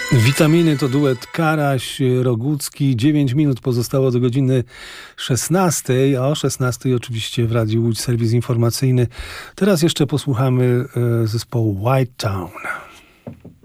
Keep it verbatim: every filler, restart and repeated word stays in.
Witaminy to duet Karaś-Rogucki. dziewięć minut pozostało do godziny szesnastej, a o szesnastej oczywiście w Radiu Łódź serwis informacyjny. Teraz jeszcze posłuchamy zespołu White Town.